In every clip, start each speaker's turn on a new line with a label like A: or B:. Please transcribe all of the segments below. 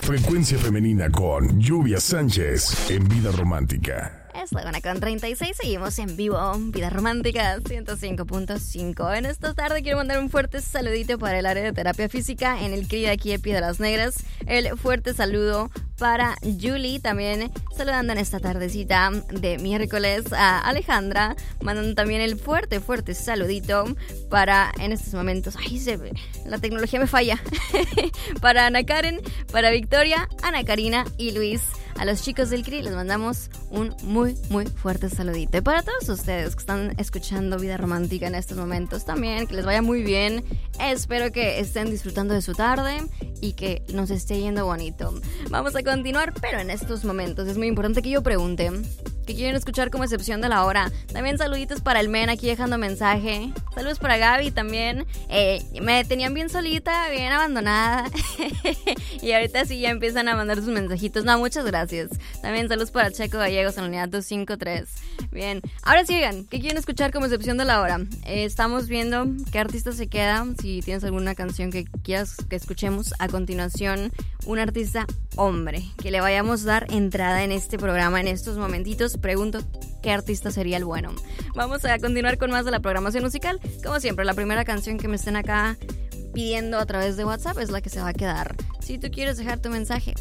A: Frecuencia femenina con Lluvia Sánchez en Vida Romántica.
B: Es la 1:36, seguimos en vivo, Vida Romántica 105.5. En esta tarde quiero mandar un fuerte saludito para el área de terapia física en el CRI de aquí de Piedras Negras. El fuerte saludo para Julie, también saludando en esta tardecita de miércoles a Alejandra, mandando también el fuerte saludito para, en estos momentos, la tecnología me falla, para Ana Karen, para Victoria, Ana Karina y Luis. A los chicos del CRI les mandamos un muy fuerte saludito. Y para todos ustedes que están escuchando Vida Romántica en estos momentos también, que les vaya muy bien. Espero que estén disfrutando de su tarde y que nos esté yendo bonito. Vamos a continuar, pero en estos momentos es muy importante que yo pregunte que quieren escuchar como excepción de la hora. También saluditos para el men aquí dejando mensaje. Saludos para Gaby también. Me tenían bien solita, bien abandonada. Y ahorita sí ya empiezan a mandar sus mensajitos. No, muchas gracias. También saludos para Checo Gallegos en la unidad 253. Bien, ahora sí, oigan, ¿qué quieren escuchar como excepción de la hora? Estamos viendo qué artista se queda. Si tienes alguna canción que quieras que escuchemos a continuación, un artista hombre que le vayamos a dar entrada en este programa en estos momentitos. Pregunto qué artista sería el bueno. Vamos a continuar con más de la programación musical. Como siempre, la primera canción que me estén acá pidiendo a través de WhatsApp es la que se va a quedar. Si tú quieres dejar tu mensaje,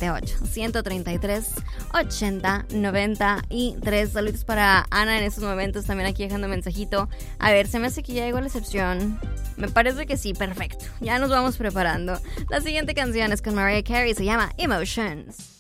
B: 878-133-8093. Saludos para Ana en estos momentos, también aquí dejando mensajito. A ver, se me hace que ya llegó la excepción. Me parece que sí, perfecto. Ya nos vamos preparando. La siguiente canción es con Mariah Carey, se llama Emotions.